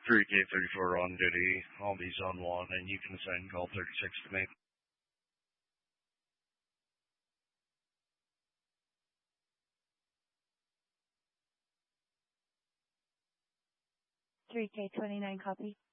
3K34 on duty. I'll be zone 1, and you can assign call 36 to me. 3K29 copy.